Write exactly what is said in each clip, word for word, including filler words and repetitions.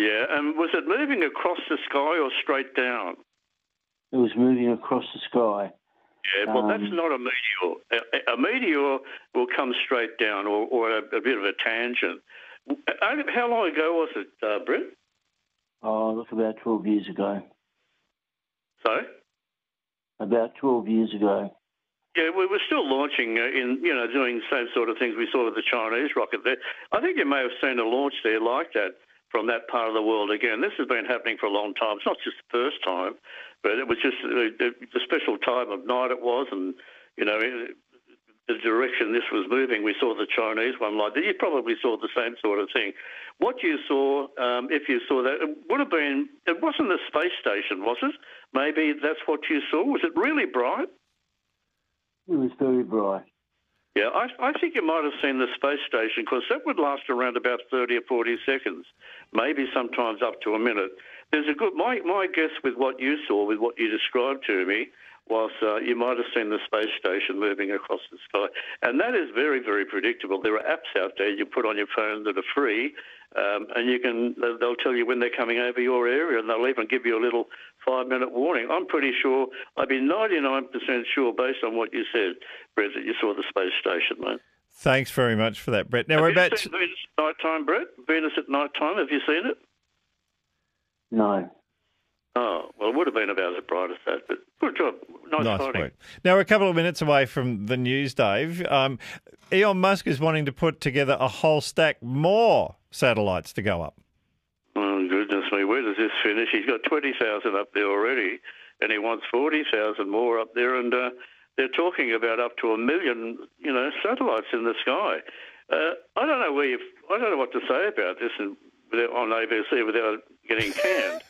Yeah, and was it moving across the sky or straight down? It was moving across the sky. Yeah, well, Um, that's not a meteor. A, a meteor will come straight down or, or a, a bit of a tangent. How long ago was it, uh, Brett? Oh, look, about twelve years ago. Sorry? About twelve years ago. Yeah, we were still launching uh, in, you know, doing the same sort of things we saw with the Chinese rocket there. I think you may have seen a launch there like that from that part of the world again. This has been happening for a long time. It's not just the first time, but it was just uh, the, the special time of night it was, and, you know, the direction this was moving. We saw the Chinese one like that. You probably saw the same sort of thing. What you saw, um, if you saw that, it would have been, it wasn't the space station, was it? Maybe that's what you saw. Was it really bright? It was very bright. Yeah, I, I think you might have seen the space station because that would last around about thirty or forty seconds, maybe sometimes up to a minute. There's a good, my, my guess with what you saw, with what you described to me, was uh, you might have seen the space station moving across the sky. And that is very, very predictable. There are apps out there you put on your phone that are free, um, and you can they'll tell you when they're coming over your area, and they'll even give you a little five-minute warning. I'm pretty sure, I'd be ninety-nine percent sure, based on what you said, Brett, that you saw the space station, mate. Thanks very much for that, Brett. Now, have we're you about seen Venus at night time, Brett? Venus at night time, have you seen it? No. Oh, well, it would have been about as bright as that, but good job. Nice, nice fighting. work. Now, we're a couple of minutes away from the news, Dave. Um, Elon Musk is wanting to put together a whole stack more satellites to go up. Oh, goodness me, where does this finish? He's got twenty thousand up there already, and he wants forty thousand more up there, and uh, they're talking about up to a million, you know, satellites in the sky. Uh, I don't know where you, I don't know what to say about this and, on A B C without getting canned.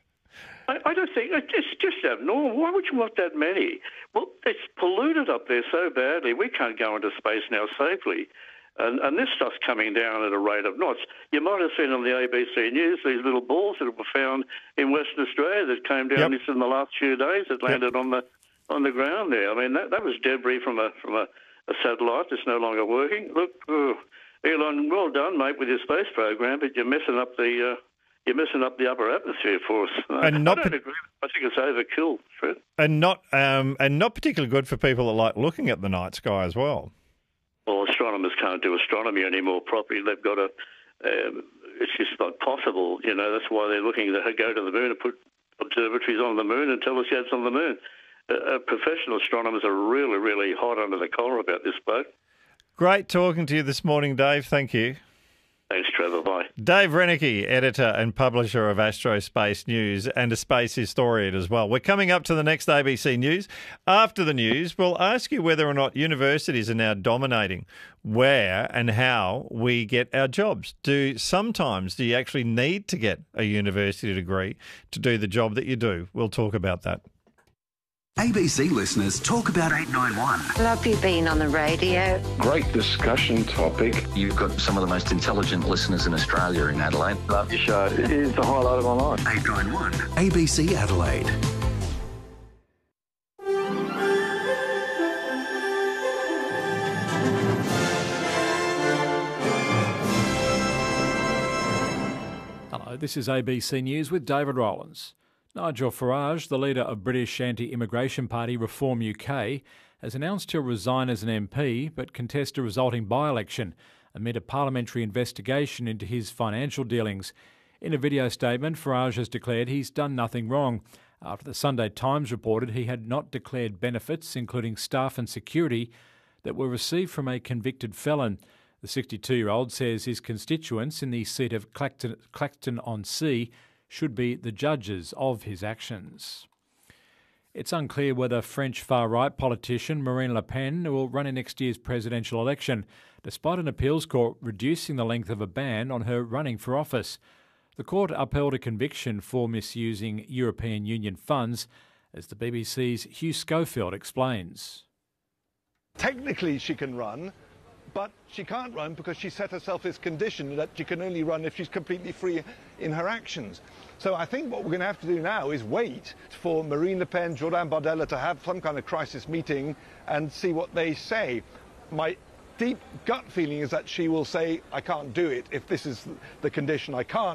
I, I don't think, it's just abnormal. Why would you want that many? Well, it's polluted up there so badly, we can't go into space now safely. And, and this stuff's coming down at a rate of knots. You might have seen on the A B C News these little balls that were found in Western Australia that came down Yep. just in the last few days that landed Yep. on the on the ground there. I mean, that, that was debris from a from a, a satellite that's no longer working. Look, oh, Elon, well done, mate, with your space program, but you're messing up the uh, you're messing up the upper atmosphere for us. And not I don't pa- agree. I think it's overkill, Fred. And not um, and not particularly good for people that like looking at the night sky as well. Well, astronomers can't do astronomy anymore properly. They've got to, um, it's just not possible. You know, that's why they're looking to go to the moon and put observatories on the moon and telescopes on the moon. Uh, uh, professional astronomers are really, really hot under the collar about this bloke. Great talking to you this morning, Dave. Thank you. Thanks, Trevor. Bye. Dave Reneke, editor and publisher of Astrospace News and a space historian as well. We're coming up to the next A B C News. After the news, we'll ask you whether or not universities are now dominating where and how we get our jobs. Do sometimes do you actually need to get a university degree to do the job that you do? We'll talk about that. A B C listeners talk about eight nine one. Love you being on the radio. Great discussion topic. You've got some of the most intelligent listeners in Australia in Adelaide. Love your show. It is the highlight of my life. eight nine one. A B C Adelaide. Hello, this is A B C News with David Rowlands. Nigel Farage, the leader of British anti-immigration party Reform U K, has announced he'll resign as an M P but contest a resulting by-election amid a parliamentary investigation into his financial dealings. In a video statement, Farage has declared he's done nothing wrong after the Sunday Times reported he had not declared benefits, including staff and security, that were received from a convicted felon. The sixty-two-year-old says his constituents in the seat of Clacton, Clacton-on-Sea should be the judges of his actions. It's unclear whether French far-right politician Marine Le Pen will run in next year's presidential election, despite an appeals court reducing the length of a ban on her running for office. The court upheld a conviction for misusing European Union funds, as the B B C's Hugh Schofield explains. Technically she can run, but she can't run because she set herself this condition that she can only run if she's completely free in her actions. So I think what we're going to have to do now is wait for Marine Le Pen, Jordan Bardella to have some kind of crisis meeting and see what they say. My deep gut feeling is that she will say, I can't do it if this is the condition, I can't.